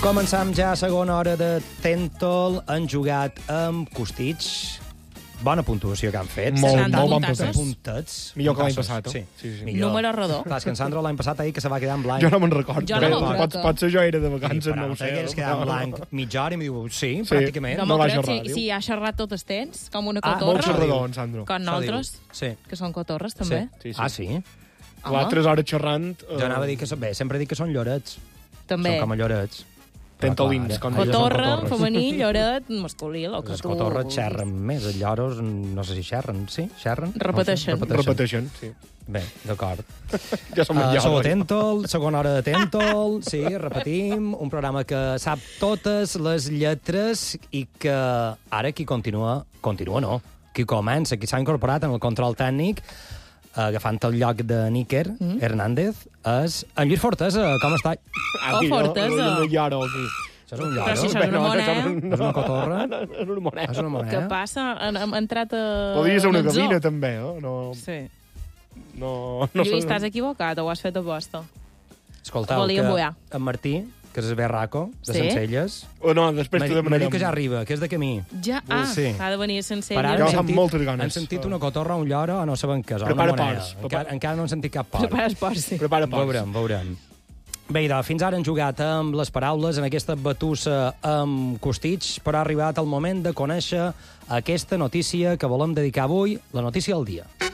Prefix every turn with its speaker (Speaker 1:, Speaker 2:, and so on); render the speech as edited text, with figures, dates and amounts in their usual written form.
Speaker 1: Començam ja a segona hora de Tentol. Han jugat amb Costitx. Bona puntuació que han fet.
Speaker 2: Molt bon
Speaker 1: puntets.
Speaker 2: Millor que l'any passat,
Speaker 1: sí.
Speaker 2: Millor.
Speaker 3: Número rodó.
Speaker 1: Clar, és que en Sandro l'any passat ha dit que se va quedar en blanc.
Speaker 2: Jo no me'n recordo.
Speaker 3: Jo no me'n recordo.
Speaker 2: Potser jo era de vacances,
Speaker 1: Sí,
Speaker 2: no ho sé.
Speaker 1: Que es quedar en blanc mitja hora i em diu, sí, pràcticament.
Speaker 3: No
Speaker 2: No
Speaker 3: m'ho
Speaker 2: va
Speaker 3: crec,
Speaker 2: xerrar,
Speaker 3: si ha xerrat tot el temps, com una
Speaker 2: Molt
Speaker 3: cotorra.
Speaker 2: xerrador, en Sandro.
Speaker 3: Com nosaltres,
Speaker 1: Sí.
Speaker 3: que són cotorres, també.
Speaker 2: Sí.
Speaker 1: Ah, sí?
Speaker 2: Clar, 3 hores xerrant...
Speaker 1: Jo anava a dir que són... Bé, sempre dic que són llorets.
Speaker 3: També.
Speaker 1: Són com a llorets.
Speaker 2: Tentolins, com deies.
Speaker 3: Cotorra, femení, lloret, masculí, el que
Speaker 1: Les
Speaker 3: tu...
Speaker 1: cotorres xerren més, els lloros no sé si xerren, sí? Xerren?
Speaker 3: Repeteixen.
Speaker 1: No sé,
Speaker 2: Repeteixen, sí.
Speaker 1: Bé, d'acord.
Speaker 2: Ja som en
Speaker 1: Sou a
Speaker 2: lloros.
Speaker 1: Tentol, segona hora de Tentol, sí, repetim, un programa que sap totes les lletres i que ara qui continua no, qui comença, qui s'ha incorporat en el control tècnic, agafant el lloc de Níker Hernández, és en Lluís Fortesa. Com està?
Speaker 3: Oh, Fortesa.
Speaker 2: Un lloro, aquí.
Speaker 1: Això és un
Speaker 3: Però si
Speaker 1: lloro?
Speaker 3: això és una moneda.
Speaker 1: És una cotorra?
Speaker 2: És una moneda.
Speaker 1: És una moneda?
Speaker 3: Què passa? Hem entrat a...
Speaker 2: Podria ser una
Speaker 3: en el zoo.
Speaker 2: gavina, també, eh? No,
Speaker 3: Sí.
Speaker 2: no
Speaker 3: Lluís,
Speaker 2: sé.
Speaker 3: t'has equivocat o ho has fet a posta?
Speaker 1: Escolteu,
Speaker 3: Volíem
Speaker 1: que
Speaker 3: mullar.
Speaker 1: en Martí, que és berraco, de
Speaker 3: Sí?
Speaker 1: Sencelles,
Speaker 2: O no, després t'ho
Speaker 1: m'ha
Speaker 2: demanarem.
Speaker 1: dit que ja arriba, que és de camí.
Speaker 3: Ja,
Speaker 1: Sí.
Speaker 3: ha de venir sense
Speaker 1: Per ara
Speaker 2: Jo
Speaker 1: hem
Speaker 2: amb moltes ganes.
Speaker 1: hem sentit una cotorra, un lloro, o no sabem què és, o una
Speaker 2: Prepara
Speaker 1: moneda.
Speaker 2: porcs.
Speaker 1: Encara no hem sentit cap port.
Speaker 3: Prepara esport, sí.
Speaker 2: Prepara pocs.
Speaker 1: Veurem. Bé, idò, fins ara han jugat amb les paraules en aquesta batussa amb Costitx, però ha arribat el moment de conèixer aquesta notícia que volem dedicar avui, la notícia del dia.